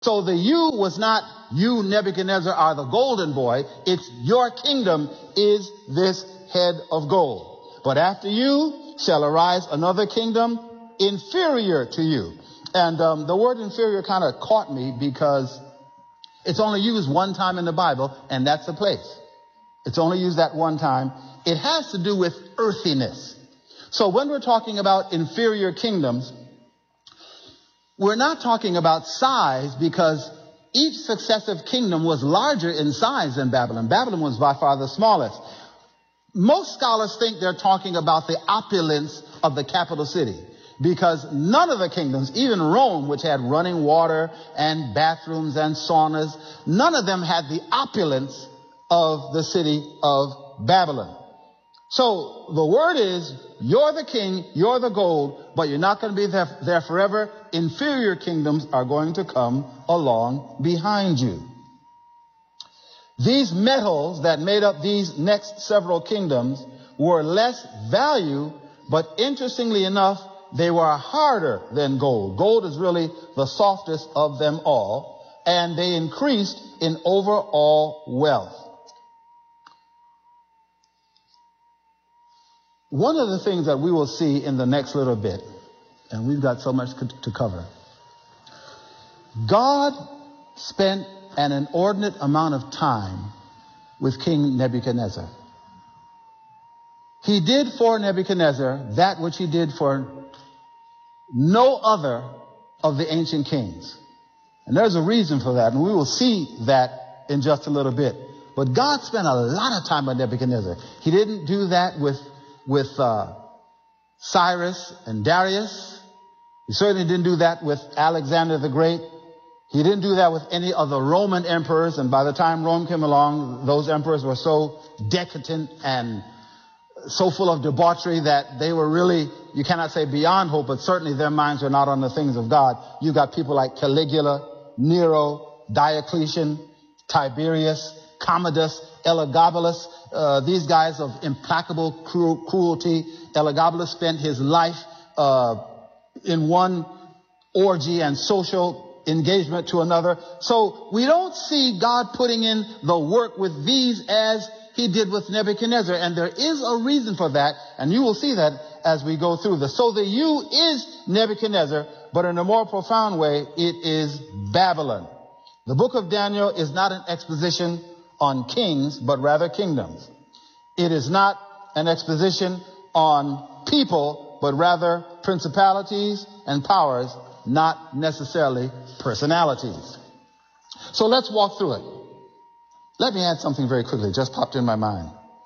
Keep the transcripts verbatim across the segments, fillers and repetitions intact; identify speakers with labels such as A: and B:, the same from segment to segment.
A: So the you was not you, Nebuchadnezzar, are the golden boy. It's your kingdom is this head of gold. But after you shall arise another kingdom inferior to you. And um, the word inferior kind of caught me because it's only used one time in the Bible, and that's the place. It's only used that one time. It has to do with earthiness. So when we're talking about inferior kingdoms, we're not talking about size, because each successive kingdom was larger in size than Babylon. Babylon was by far the smallest. Most scholars think they're talking about the opulence of the capital city, because none of the kingdoms, even Rome, which had running water and bathrooms and saunas, none of them had the opulence of the city of Babylon. So the word is, you're the king, you're the gold, but you're not going to be there, there forever. Inferior kingdoms are going to come along behind you. These metals that made up these next several kingdoms were less value, but interestingly enough, they were harder than gold. Gold is really the softest of them all, and they increased in overall wealth. One of the things that we will see in the next little bit, and we've got so much to cover, God spent an inordinate amount of time with King Nebuchadnezzar. He did for Nebuchadnezzar that which he did for no other of the ancient kings. And there's a reason for that, and we will see that in just a little bit. But God spent a lot of time with Nebuchadnezzar. He didn't do that with with uh, Cyrus and Darius. He certainly didn't do that with Alexander the Great. He didn't do that with any of the Roman emperors. And by the time Rome came along, those emperors were so decadent and so full of debauchery that they were really, you cannot say beyond hope, but certainly their minds were not on the things of God. You got people like Caligula, Nero, Diocletian, Tiberius, Commodus, Elagabalus, uh, these guys of implacable cru- cruelty. Elagabalus spent his life uh, in one orgy and social engagement to another. So we don't see God putting in the work with these as he did with Nebuchadnezzar. And there is a reason for that, and you will see that as we go through this. So the you is Nebuchadnezzar, but in a more profound way, it is Babylon. The book of Daniel is not an exposition on kings, but rather kingdoms. It is not an exposition on people, but rather principalities and powers, not necessarily personalities. So let's walk through it. Let me add something very quickly. It just popped in my mind.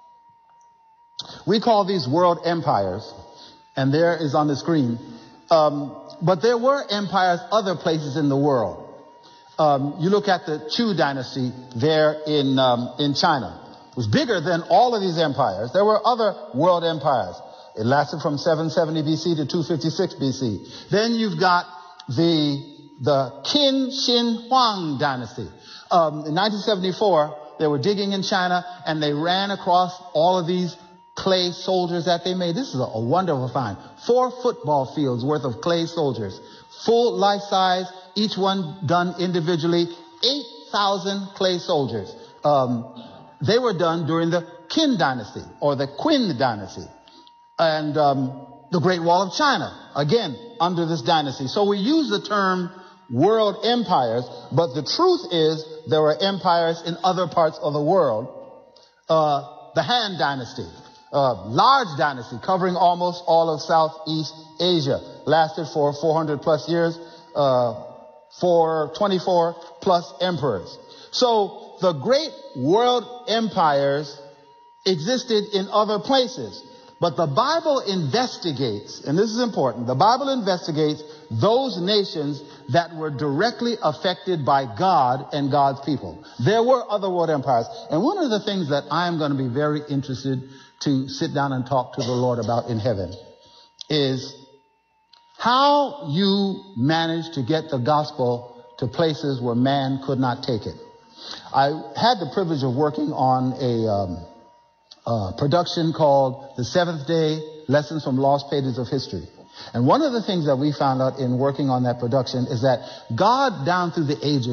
A: We call these world empires, and there is on the screen. Um, but there were empires other places in the world. Um, you look at the Chu dynasty there in um, in China. It was bigger than all of these empires. There were other world empires. It lasted from seven seventy B C to two fifty-six B C. Then you've got the the Qin Shi Huang dynasty. Um, in nineteen seventy-four, they were digging in China, and they ran across all of these clay soldiers that they made. This is a, a wonderful find. Four football fields worth of clay soldiers, full life size, each one done individually, eight thousand clay soldiers. Um, they were done during the Qin dynasty, or the Qin dynasty. And um, the Great Wall of China, again, under this dynasty. So we use the term world empires, but the truth is there were empires in other parts of the world. Uh, the Han dynasty, uh, large dynasty covering almost all of Southeast Asia, lasted for four hundred plus years, uh, for twenty-four plus emperors. So the great world empires existed in other places. But the Bible investigates, and this is important, the Bible investigates those nations that were directly affected by God and God's people. There were other world empires. And one of the things that I'm going to be very interested to sit down and talk to the Lord about in heaven is how you manage to get the gospel to places where man could not take it. I had the privilege of working on a um, uh, production called The Seventh Day Lessons from Lost Pages of History. And one of the things that we found out in working on that production is that God, down through the ages,